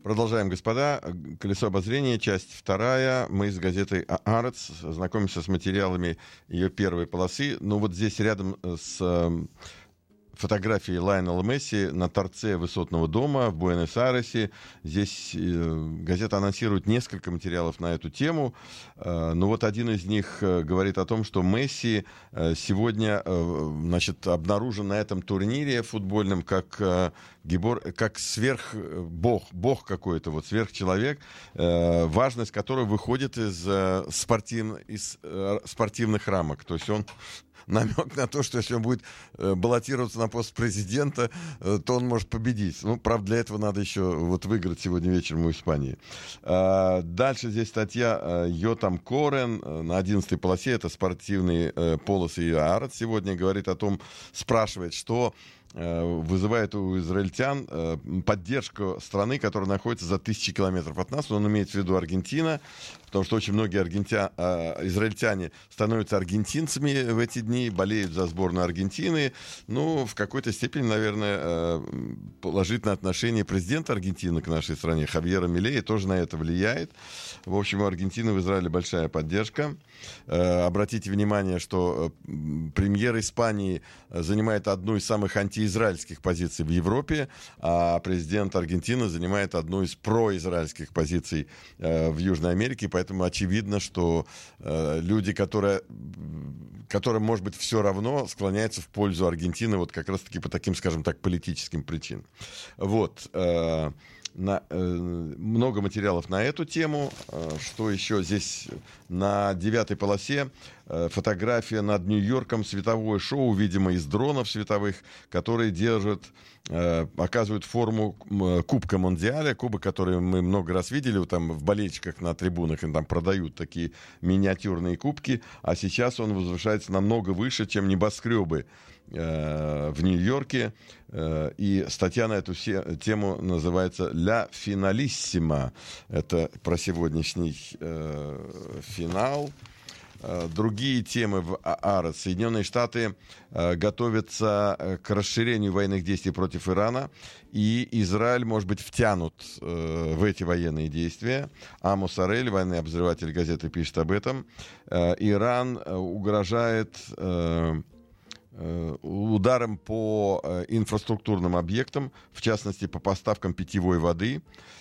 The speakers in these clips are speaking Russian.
Продолжаем, господа. Колесо обозрения, часть вторая. Мы с газетой «Аарец» знакомимся с материалами ее первой полосы. Ну вот здесь рядом с фотографией Лайонела Месси на торце высотного дома в Буэнос-Айресе. Здесь газета анонсирует несколько материалов на эту тему. Но вот один из них говорит о том, что Месси сегодня, значит, обнаружен на этом турнире футбольном как бог какой-то, вот сверхчеловек, важность которого выходит из спортивных рамок. То есть он намек на то, что если он будет баллотироваться на пост президента, то он может победить. Ну, правда, для этого надо еще вот выиграть сегодня вечером у Испании. Дальше здесь статья Йотам Корен на 11-й полосе. Это спортивные полосы и Аарец сегодня говорит о том, спрашивает, что вызывает у израильтян поддержку страны, которая находится за 1000 километров от нас. Он имеет в виду Аргентина, потому что очень многие израильтяне становятся аргентинцами в эти дни, болеют за сборную Аргентины. Ну, в какой-то степени, наверное, положительное отношение президента Аргентины к нашей стране, Хавьера Милея, тоже на это влияет. В общем, у Аргентины в Израиле большая поддержка. Обратите внимание, что премьер Испании занимает одну из самых антиизраильских позиций в Европе, а президент Аргентины занимает одну из произраильских позиций в Южной Америке. Поэтому очевидно, что люди, которым, может быть, все равно, склоняются в пользу Аргентины вот как раз-таки по таким, скажем так, политическим причинам. Вот. Много материалов на эту тему. Что еще здесь на 9-й полосе? Фотография над Нью-Йорком, световое шоу, видимо, из дронов световых, которые оказывают форму Кубка Мондиаля, кубок, который мы много раз видели, там в болельщиках на трибунах, и там продают такие миниатюрные кубки, а сейчас он возвышается намного выше, чем небоскребы в Нью-Йорке. И статья на эту тему называется «Ля финалиссима». Это про сегодняшний финал. Другие темы в Аарец. Соединенные Штаты готовятся к расширению военных действий против Ирана, и Израиль может быть втянут в эти военные действия. Амос Арель, военный обозреватель газеты, пишет об этом. Иран угрожает ударом по инфраструктурным объектам, в частности, по поставкам питьевой воды.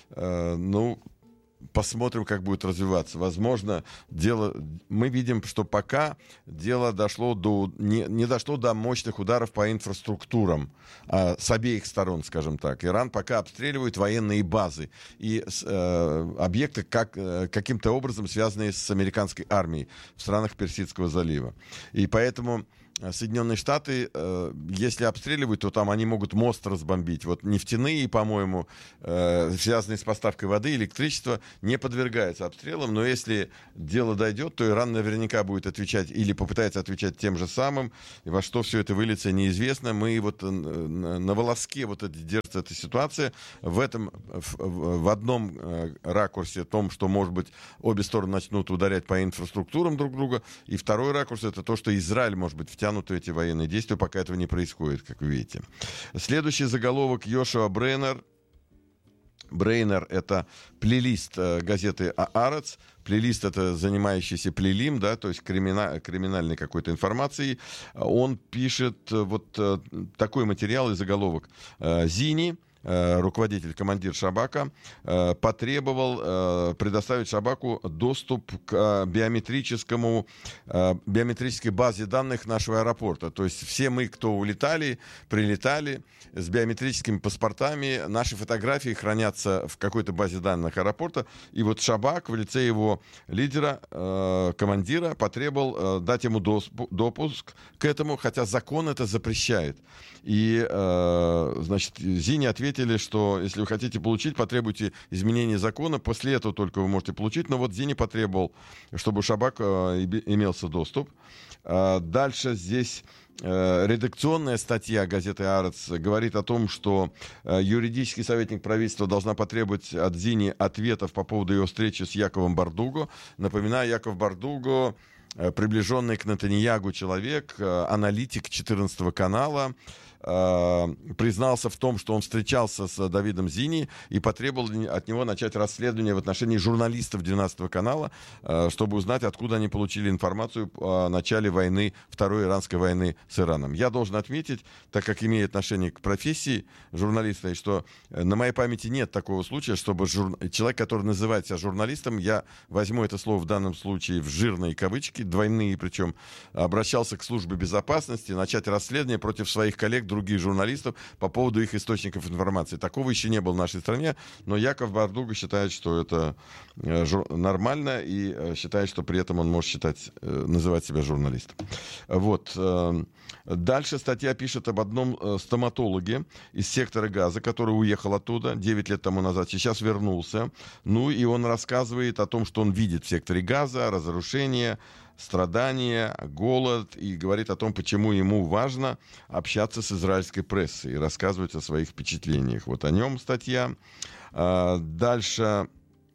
Посмотрим, как будет развиваться. Возможно, мы видим, что пока дело не дошло до мощных ударов по инфраструктурам с обеих сторон, скажем так. Иран пока обстреливает военные базы и объекты, каким-то образом связанные с американской армией в странах Персидского залива. И поэтому Соединенные Штаты, если обстреливают, то там они могут мост разбомбить. Вот нефтяные, по-моему, связанные с поставкой воды, электричества, не подвергаются обстрелам. Но если дело дойдет, то Иран наверняка будет отвечать или попытается отвечать тем же самым. И во что все это выльется, неизвестно. Мы вот на волоске держится эта ситуация. В одном ракурсе том, что, может быть, обе стороны начнут ударять по инфраструктурам друг друга. И второй ракурс — это то, что Израиль может быть втянут в эти военные действия, пока этого не происходит, как вы видите. Следующий заголовок: Йошуа Брейнер. Брейнер — это плейлист газеты «Аарец». Плейлист — это занимающийся плейлим, да, то есть криминальной какой-то информацией. Он пишет вот такой материал и заголовок. Зини, руководитель, командир Шабака, потребовал предоставить Шабаку доступ к биометрической базе данных нашего аэропорта. То есть все мы, кто прилетали с биометрическими паспортами, наши фотографии хранятся в какой-то базе данных аэропорта. И вот Шабак в лице его лидера, командира, потребовал дать ему допуск к этому, хотя закон это запрещает. И, значит, Зини ответили, что если вы хотите получить, потребуйте изменения закона, после этого только вы можете получить. Но вот Зини потребовал, чтобы у Шабак имелся доступ. Дальше здесь редакционная статья газеты «Аарец» говорит о том, что юридический советник правительства должна потребовать от Зини ответов по поводу ее встречи с Яковом Бардуго. Напоминаю, Яков Бардуго — приближенный к Нетаньягу человек, аналитик 14 канала, признался в том, что он встречался с Давидом Зини и потребовал от него начать расследование в отношении журналистов 12 канала, чтобы узнать, откуда они получили информацию о начале войны, Второй иранской войны с Ираном. Я должен отметить, так как имею отношение к профессии журналиста, что на моей памяти нет такого случая, чтобы человек, который называет себя журналистом, я возьму это слово в данном случае в жирные кавычки, двойные причем, обращался к службе безопасности, начать расследование против своих коллег, других журналистов по поводу их источников информации. Такого еще не было в нашей стране, но Яков Бардуга считает, что это нормально и считает, что при этом он может называть себя журналистом. Вот. Дальше статья пишет об одном стоматологе из сектора Газа, который уехал оттуда 9 лет тому назад, сейчас вернулся. Ну и он рассказывает о том, что он видит в секторе Газа, разрушение, страдания, голод, и говорит о том, почему ему важно общаться с израильской прессой и рассказывать о своих впечатлениях. Вот о нем статья. Дальше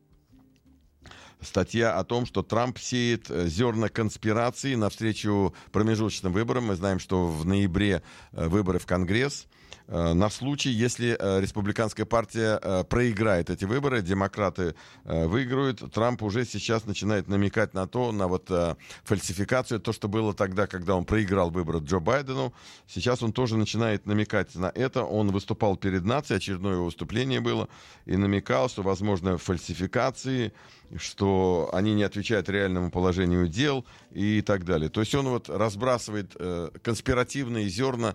статья о том, что Трамп сеет зерна конспирации навстречу промежуточным выборам. Мы знаем, что в ноябре выборы в Конгресс. На случай, если республиканская партия проиграет эти выборы, демократы выиграют, Трамп уже сейчас начинает намекать на фальсификацию, то, что было тогда, когда он проиграл выборы Джо Байдену. Сейчас он тоже начинает намекать на это. Он выступал перед нацией, очередное его выступление было, и намекал, что возможно фальсификации, что они не отвечают реальному положению дел и так далее. То есть он вот разбрасывает конспиративные зерна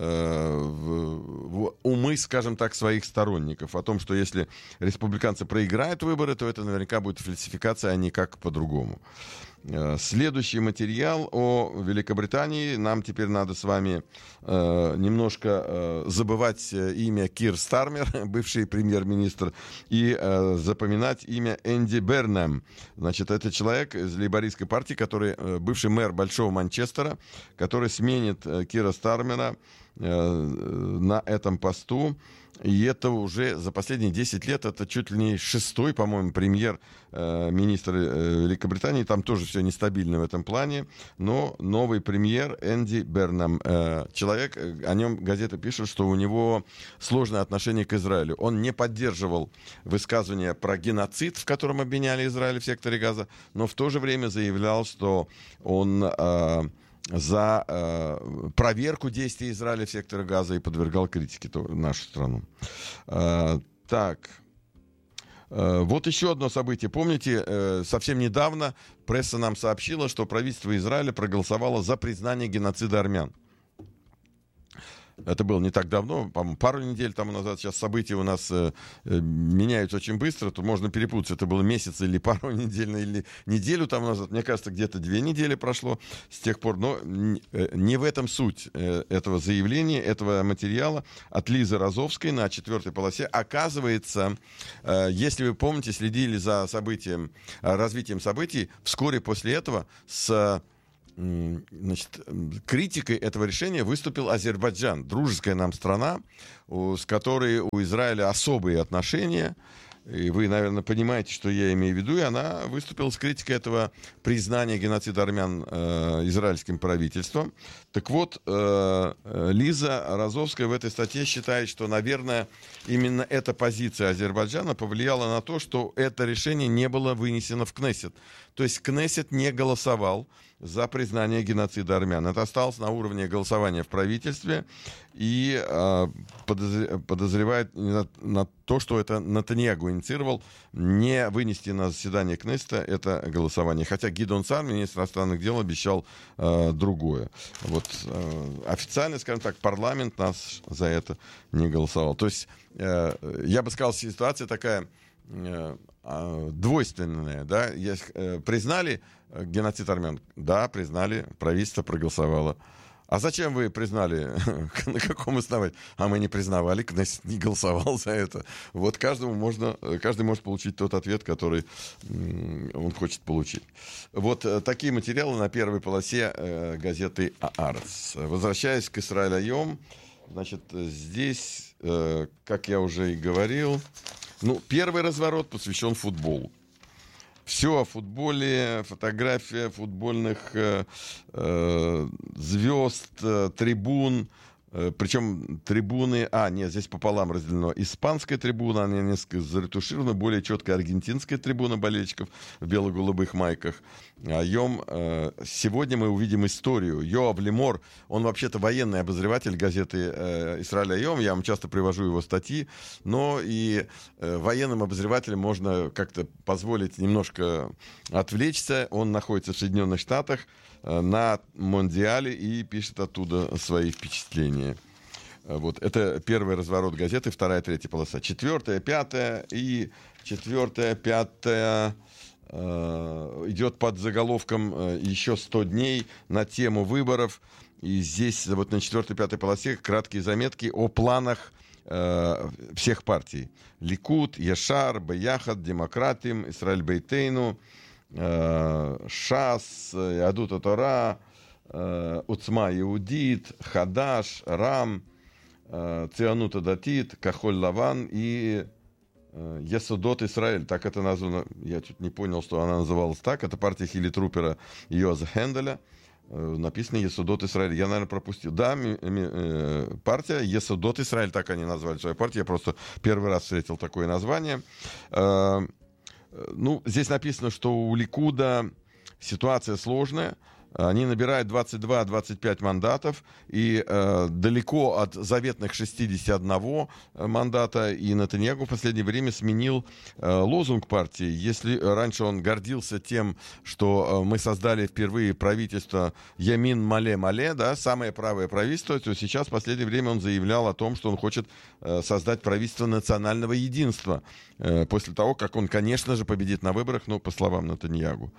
в умы, скажем так, своих сторонников о том, что если республиканцы проиграют выборы, то это наверняка будет фальсификация, а никак по-другому. Следующий материал о Великобритании. Нам теперь надо с вами немножко забывать имя Кир Стармер, бывший премьер-министр, и запоминать имя Энди Бернам. Значит, это человек из лейбористской партии, бывший мэр Большого Манчестера, который сменит Кира Стармера на этом посту. И это уже за последние 10 лет, это чуть ли не 6-й, по-моему, премьер-министр Великобритании. Там тоже все нестабильно в этом плане. Но новый премьер Энди Бернам, человек, о нем газета пишет, что у него сложное отношение к Израилю. Он не поддерживал высказывания про геноцид, в котором обвиняли Израиль в секторе Газа, но в то же время заявлял, что он за проверку действий Израиля в секторе Газа и подвергал критике нашу страну. Так. Вот еще одно событие. Помните, совсем недавно пресса нам сообщила, что правительство Израиля проголосовало за признание геноцида армян. Это было не так давно, по-моему, пару недель тому назад. Сейчас события у нас меняются очень быстро. Тут можно перепутать, это было месяц или пару недель, или неделю тому назад. Мне кажется, где-то 2 недели прошло с тех пор. Но не в этом суть этого заявления, этого материала от Лизы Розовской на 4-й полосе. Оказывается, если вы помните, следили за развитием событий, вскоре после этого критикой этого решения выступил Азербайджан, дружеская нам страна, с которой у Израиля особые отношения. И вы, наверное, понимаете, что я имею в виду. И она выступила с критикой этого признания геноцида армян израильским правительством. Так вот, Лиза Розовская в этой статье считает, что, наверное, именно эта позиция Азербайджана повлияла на то, что это решение не было вынесено в Кнессет. То есть Кнессет не голосовал за признание геноцида армян. Это осталось на уровне голосования в правительстве и подозревает на то, что это Нетаньяху инициировал, не вынести на заседание Кнессета это голосование. Хотя Гидеон Саар, министр иностранных дел, обещал другое. Вот, официально, скажем так, парламент нас за это не голосовал. То есть, я бы сказал, ситуация такая двойственная, да, признали геноцид армян? Да, признали, правительство проголосовало. А зачем вы признали? На каком основании? А мы не признавали, Кнессет не голосовал за это. Вот каждый может получить тот ответ, который он хочет получить. Вот такие материалы на первой полосе газеты «Аарец». Возвращаясь к «Исраэль Айом», значит, здесь, как я уже и говорил, первый разворот посвящен футболу. Все о футболе, фотография футбольных звезд, трибун, Причем трибуны... нет, здесь пополам разделено. Испанская трибуна, она несколько заретуширована, более четкая аргентинская трибуна болельщиков в бело-голубых майках. Сегодня мы увидим историю. Йоав Лемор, он вообще-то военный обозреватель газеты «Исраэль Айом», я вам часто привожу его статьи, но и военным обозревателям можно как-то позволить немножко отвлечься. Он находится в Соединенных Штатах на Мондиале и пишет оттуда свои впечатления. Вот. Это первый разворот газеты, вторая, третья полоса. Четвертая, пятая и четвертая, пятая идет под заголовком «Еще 100 дней» на тему выборов. И здесь вот на четвертой, пятой полосе краткие заметки о планах всех партий. Ликуд, Ешар, Беяхад, Демократим, Исраэль Бейтейну, Шас, Ядут а-Тора, Уцма Иудит, Хадаш, Рам, Цианут а-Датит, Кахоль Лаван и Есудот Исраэль. Так это названо. Я чуть не понял, что она называлась так. Это партия Хилли Трупера и Йоза Хенделя. Написано Есудот Исраэль. Я, наверное, пропустил. Да, партия Есудот Исраэль, так они назвали свою партию. Я просто первый раз встретил такое название. Здесь написано, что у Ликуда ситуация сложная. Они набирают 22-25 мандатов и далеко от заветных 61 мандата. И Нетаньяху в последнее время сменил лозунг партии. Если раньше он гордился тем, что мы создали впервые правительство Ямин Мале-Мале, да, самое правое правительство, то сейчас в последнее время он заявлял о том, что он хочет создать правительство национального единства. После того, как он, конечно же, победит на выборах, по словам Нетаньяху.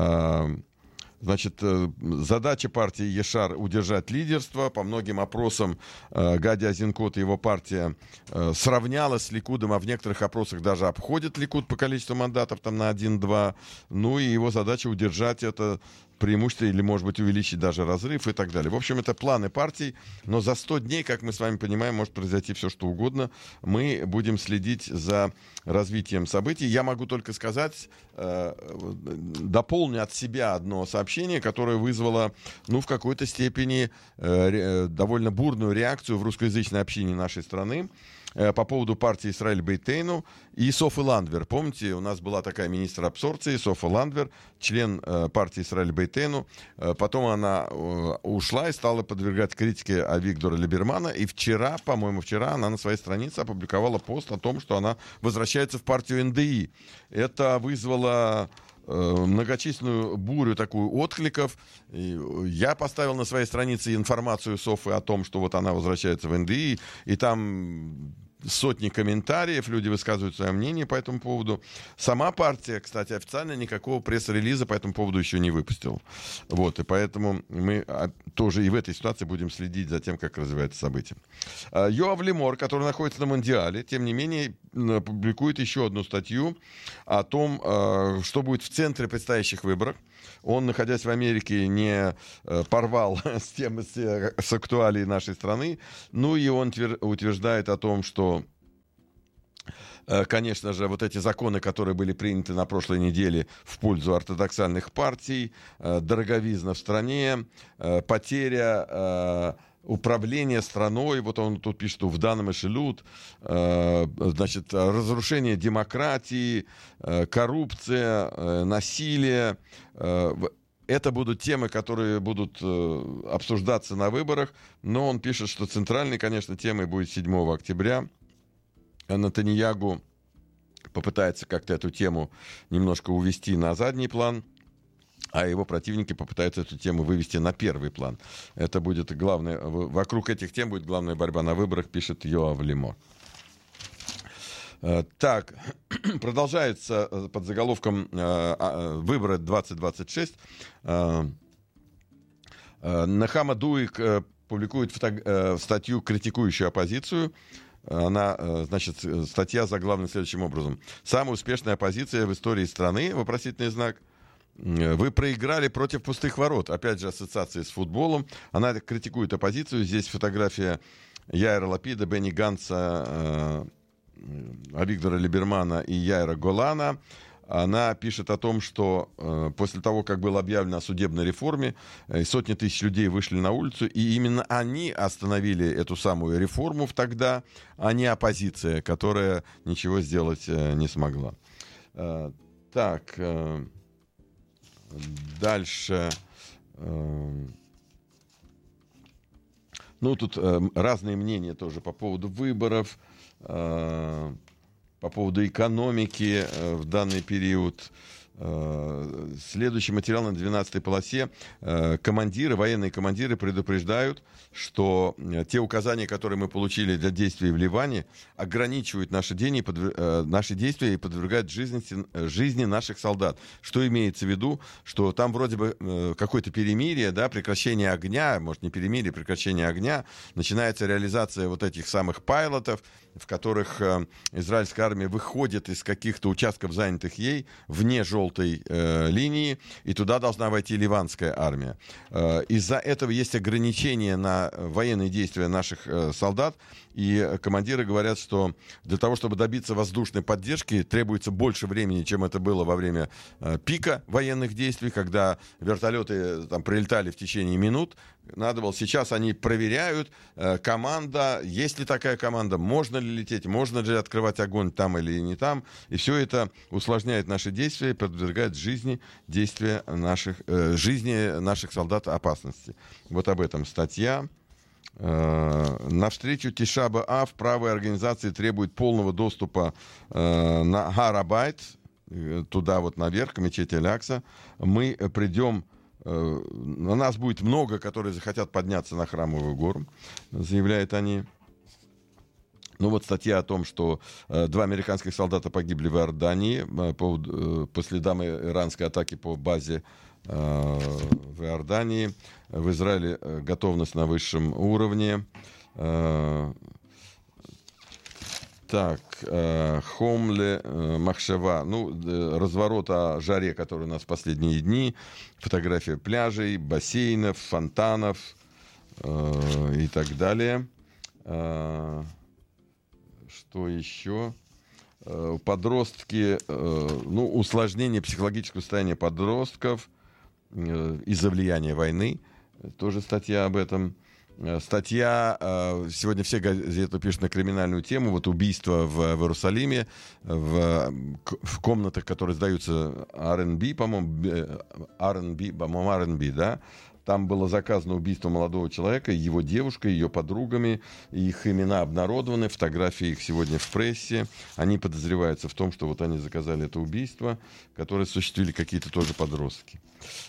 Значит, задача партии Ешар — удержать лидерство. По многим опросам Гади Азинкот и его партия сравнялась с Ликудом, а в некоторых опросах даже обходит Ликуд по количеству мандатов там на 1-2. И его задача — удержать это преимущество или, может быть, увеличить даже разрыв и так далее. В общем, это планы партий, но за 100 дней, как мы с вами понимаем, может произойти все, что угодно. Мы будем следить за развитием событий. Я могу только сказать, дополню от себя одно сообщение, которое вызвало, в какой-то степени довольно бурную реакцию в русскоязычной общине нашей страны по поводу партии Исраэль Бейтейну и Софы Ландвер. Помните, у нас была такая министр абсорбции, Софа Ландвер, член партии Исраэль Бейтейну. Потом она ушла и стала подвергать критике Авигдора Либермана. И вчера, по-моему, она на своей странице опубликовала пост о том, что она возвращается в партию НДИ. Это вызвало многочисленную бурю такую откликов. И я поставил на своей странице информацию Софы о том, что вот она возвращается в НДИ, и там сотни комментариев, люди высказывают свое мнение по этому поводу. Сама партия, кстати, официально никакого пресс-релиза по этому поводу еще не выпустила. Вот, и поэтому мы тоже и в этой ситуации будем следить за тем, как развивается событие. Йоав Лемор, который находится на Мондиале, тем не менее, публикует еще одну статью о том, что будет в центре предстоящих выборов. Он, находясь в Америке, не порвал с актуалией нашей страны. И он утверждает о том, что, конечно же, вот эти законы, которые были приняты на прошлой неделе в пользу ортодоксальных партий, дороговизна в стране, потеря управление страной, вот он тут пишет, в данном эшелют, значит, разрушение демократии, коррупция, насилие. Это будут темы, которые будут обсуждаться на выборах, но он пишет, что центральной, конечно, темой будет 7 октября. Нетаньяху попытается как-то эту тему немножко увести на задний план, а его противники попытаются эту тему вывести на первый план. Это будет главное. Вокруг этих тем будет главная борьба на выборах, пишет Йоав Лемор. Так, продолжается под заголовком «Выборы 2026». Нахама Дуик публикует статью, критикующую оппозицию. Значит, статья заглавлена следующим образом. «Самая успешная оппозиция в истории страны», вопросительный знак. Вы проиграли против пустых ворот. Опять же, ассоциации с футболом. Она критикует оппозицию. Здесь фотография Яира Лапида, Бенни Ганца, Авигдора Либермана и Яира Голана. Она пишет о том, что после того, как было объявлено о судебной реформе, сотни тысяч людей вышли на улицу, и именно они остановили эту самую реформу тогда, а не оппозиция, которая ничего сделать не смогла. Так, дальше. Ну, тут разные мнения тоже по поводу выборов, по поводу экономики в данный период. Следующий материал на 12-й полосе. Военные командиры предупреждают, что те указания, которые мы получили для действий в Ливане, ограничивают наши действия и подвергают жизни наших солдат. Что имеется в виду? Что там вроде бы какое-то перемирие, да, прекращение огня, может не перемирие, прекращение огня, начинается реализация вот этих самых пайлотов, в которых израильская армия выходит из каких-то участков, занятых ей, вне желтой линии, и туда должна войти ливанская армия. Из-за этого есть ограничения на военные действия наших солдат, и командиры говорят, что для того, чтобы добиться воздушной поддержки, требуется больше времени, чем это было во время пика военных действий, когда вертолеты там прилетали в течение минут. Сейчас они проверяют, команда, есть ли такая команда, можно ли лететь, можно ли открывать огонь там или не там. И все это усложняет наши действия и подвергает жизни наших солдат опасности. Вот об этом статья. Навстречу Тиша б'Ав правые организации требуют полного доступа на Гар-Абайт, туда вот наверх, к мечети Аль-Акса. Мы придем, на нас будет много, которые захотят подняться на Храмовую гору, заявляют они. Ну вот статья о том, что 2 американских солдата погибли в Иордании по следам иранской атаки по базе в Иордании. В Израиле готовность на высшем уровне. Так, Хомле, Махшева, разворот о жаре, который у нас в последние дни, фотография пляжей, бассейнов, фонтанов и так далее. Что еще? Подростки, усложнение психологического состояния подростков из-за влияния войны. Тоже статья об этом. Статья, сегодня все газеты пишут на криминальную тему, вот убийство в Иерусалиме, в комнатах, которые сдаются R&B, по-моему, R&B, да, там было заказано убийство молодого человека, его девушкой, ее подругами, их имена обнародованы, фотографии их сегодня в прессе, они подозреваются в том, что вот они заказали это убийство, которое осуществили какие-то тоже подростки.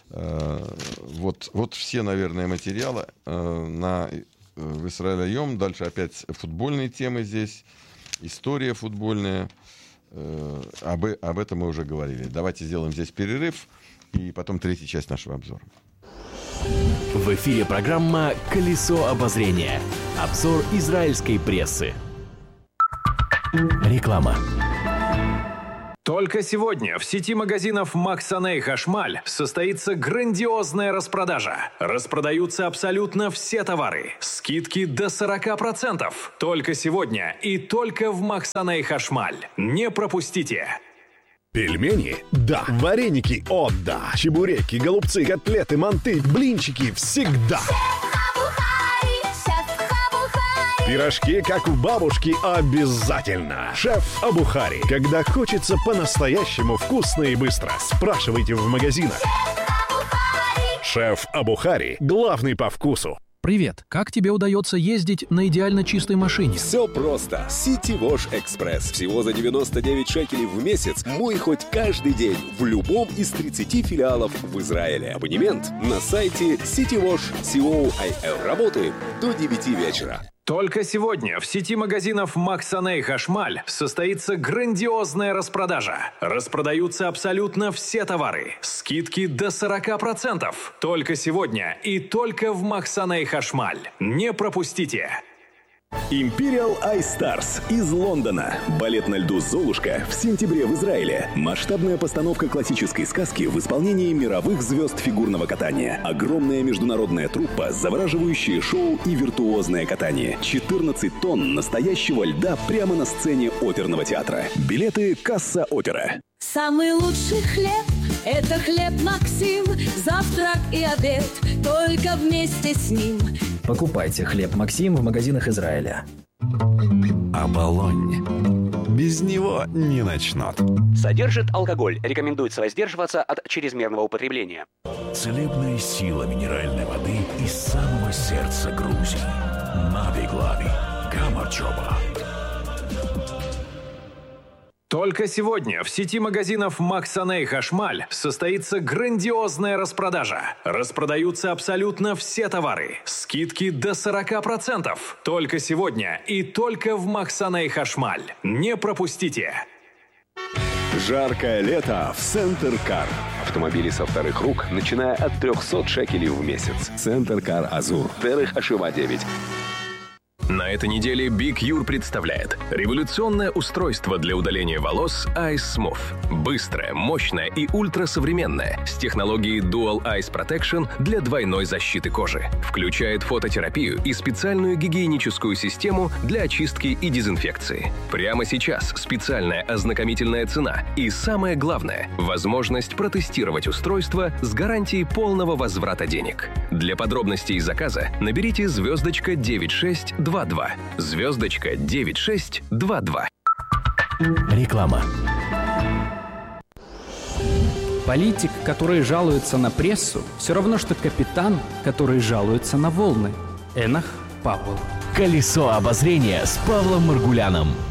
Вот все, наверное, материалы в Исраэль Айом. Дальше опять футбольные темы здесь, история футбольная. Об этом мы уже говорили. Давайте сделаем здесь перерыв, и потом третья часть нашего обзора. В эфире программа «Колесо обозрения». Обзор израильской прессы. Реклама. Только сегодня в сети магазинов «Максаней Хашмаль» состоится грандиозная распродажа. Распродаются абсолютно все товары. Скидки до 40%. Только сегодня и только в «Максаней Хашмаль». Не пропустите! Пельмени? Да. Вареники? О, да. Чебуреки, голубцы, котлеты, манты, блинчики всегда. Пирожки, как у бабушки, обязательно. Шеф Абухари. Когда хочется по-настоящему вкусно и быстро, спрашивайте в магазинах. Шеф Абухари. Главный по вкусу. Привет! Как тебе удается ездить на идеально чистой машине? Все просто. City Wash Express. Всего за 99 шекелей в месяц. Мой хоть каждый день в любом из 30 филиалов в Израиле. Абонемент на сайте citywash.co.il. Работаем до 9 вечера. Только сегодня в сети магазинов «Максаней Хашмаль» состоится грандиозная распродажа. Распродаются абсолютно все товары. Скидки до 40%. Только сегодня и только в «Максаней Хашмаль». Не пропустите! Imperial Ice Stars из Лондона. Балет на льду «Золушка» в сентябре в Израиле. Масштабная постановка классической сказки в исполнении мировых звезд фигурного катания. Огромная международная труппа, завораживающее шоу и виртуозное катание. 14 тонн настоящего льда прямо на сцене оперного театра. Билеты «Касса Опера». Самый лучший хлеб – это хлеб Максим. Завтрак и обед только вместе с ним. Покупайте хлеб Максим в магазинах Израиля. Оболонь. Без него не начнут. Содержит алкоголь. Рекомендуется воздерживаться от чрезмерного употребления. Целебная сила минеральной воды из самого сердца Грузии. Нави-Глави. Камарчоба. Только сегодня в сети магазинов Максаней Хашмаль состоится грандиозная распродажа. Распродаются абсолютно все товары. Скидки до 40%. Только сегодня и только в Максаней Хашмаль. Не пропустите! Жаркое лето в Центр Кар. Автомобили со вторых рук, начиная от 300 шекелей в месяц. Центр Кар Азур. Терех Ашива 9. На этой неделе Big Your представляет революционное устройство для удаления волос Ice Smooth. Быстрое, мощное и ультрасовременное, с технологией Dual Ice Protection для двойной защиты кожи. Включает фототерапию и специальную гигиеническую систему для очистки и дезинфекции. Прямо сейчас специальная ознакомительная цена и, самое главное, возможность протестировать устройство с гарантией полного возврата денег. Для подробностей и заказа наберите звездочка 9622. Звездочка 9622. Реклама. Политик, который жалуется на прессу, все равно, что капитан, который жалуется на волны. Энах Павлов. Колесо обозрения с Павлом Маргуляном.